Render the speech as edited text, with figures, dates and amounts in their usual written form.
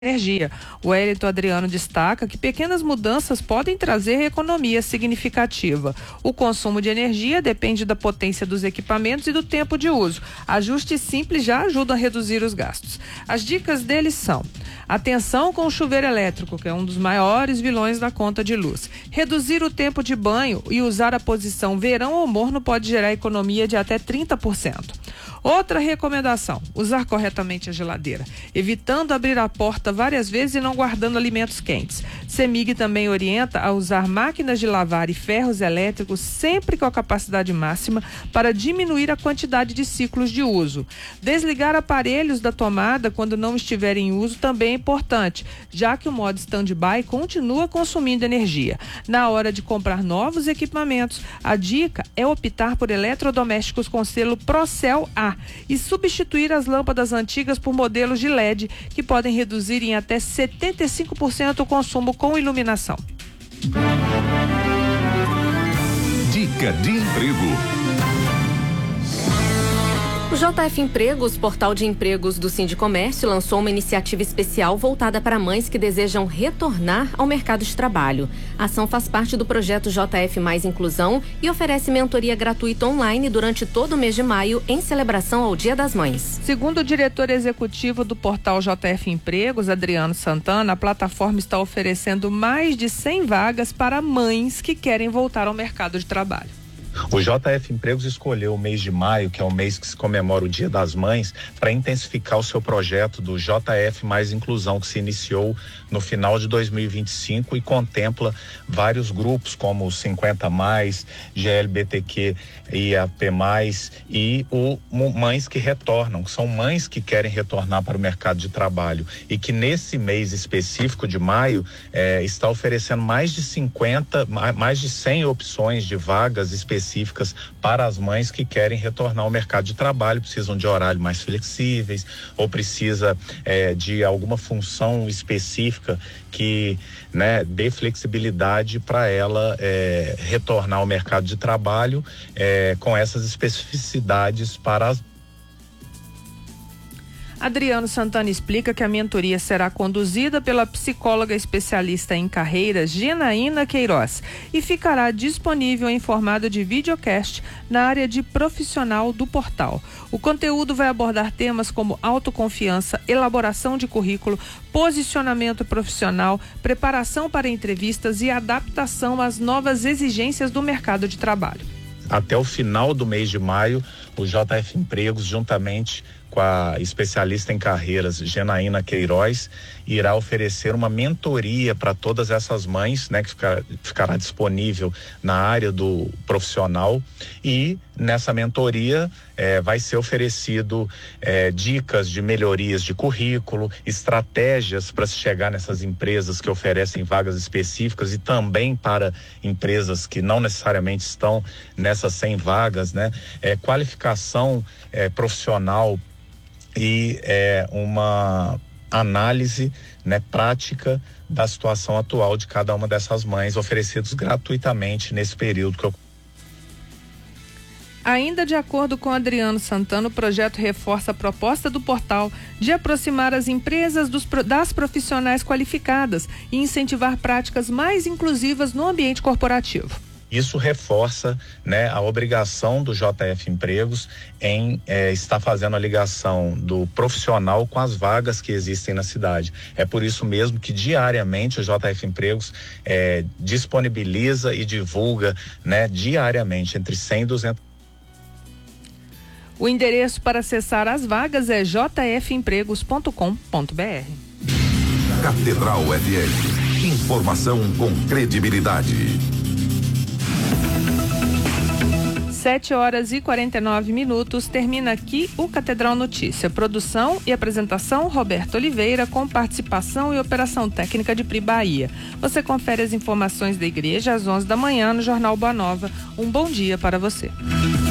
energia. O Wellington Adriano destaca que pequenas mudanças podem trazer economia significativa. O consumo de energia depende da potência dos equipamentos e do tempo de uso. Ajustes simples já ajudam a reduzir os gastos. As dicas deles são: atenção com o chuveiro elétrico, que é um dos maiores vilões da conta de luz. Reduzir o tempo de banho e usar a posição verão ou morno pode gerar economia de até 30%. Outra recomendação: usar corretamente a geladeira, evitando abrir a porta várias vezes e não guardando alimentos quentes. CEMIG também orienta a usar máquinas de lavar e ferros elétricos sempre com a capacidade máxima para diminuir a quantidade de ciclos de uso. Desligar aparelhos da tomada quando não estiver em uso também é importante, já que o modo stand-by continua consumindo energia. Na hora de comprar novos equipamentos, a dica é optar por eletrodomésticos com selo Procel A e substituir as lâmpadas antigas por modelos de LED, que podem reduzir em até 75% o consumo com iluminação. Dica de emprego. O JF Empregos, portal de empregos do Sindicomércio, lançou uma iniciativa especial voltada para mães que desejam retornar ao mercado de trabalho. A ação faz parte do projeto JF Mais Inclusão e oferece mentoria gratuita online durante todo o mês de maio, em celebração ao Dia das Mães. Segundo o diretor executivo do portal JF Empregos, Adriano Santana, a plataforma está oferecendo mais de 100 vagas para mães que querem voltar ao mercado de trabalho. O JF Empregos escolheu o mês de maio, que é o mês que se comemora o Dia das Mães, para intensificar o seu projeto do JF Mais Inclusão, que se iniciou no final de 2025 e contempla vários grupos como o 50+, GLBTQ, IAP+, e o Mães que Retornam, que são mães que querem retornar para o mercado de trabalho e que nesse mês específico de maio está oferecendo mais de 100 opções de vagas específicas para as mães que querem retornar ao mercado de trabalho, precisam de horários mais flexíveis ou precisa de alguma função específica que dê flexibilidade para ela retornar ao mercado de trabalho com essas especificidades para as. Adriano Santana explica que a mentoria será conduzida pela psicóloga especialista em carreiras Janaína Queiroz e ficará disponível em formato de videocast na área de profissional do portal. O conteúdo vai abordar temas como autoconfiança, elaboração de currículo, posicionamento profissional, preparação para entrevistas e adaptação às novas exigências do mercado de trabalho. Até o final do mês de maio, o JF Empregos, juntamente com a especialista em carreiras Janaína Queiroz, irá oferecer uma mentoria para todas essas mães, que ficará disponível na área do profissional, e nessa mentoria vai ser oferecido dicas de melhorias de currículo, estratégias para se chegar nessas empresas que oferecem vagas específicas e também para empresas que não necessariamente estão nessas 100 vagas, qualificação profissional e uma análise prática da situação atual de cada uma dessas mães, oferecidos gratuitamente nesse período que eu. Ainda de acordo com Adriano Santana, o projeto reforça a proposta do portal de aproximar as empresas das profissionais qualificadas e incentivar práticas mais inclusivas no ambiente corporativo. Isso reforça a obrigação do JF Empregos em estar fazendo a ligação do profissional com as vagas que existem na cidade. É por isso mesmo que diariamente o JF Empregos disponibiliza e divulga diariamente entre 100 e 200. O endereço para acessar as vagas é jfempregos.com.br. Catedral FM. Informação com credibilidade. 7h49. Termina aqui o Catedral Notícia. Produção e apresentação, Roberto Oliveira, com participação e operação técnica de Pri Bahia. Você confere as informações da igreja às 11 da manhã no Jornal Boa Nova. Um bom dia para você.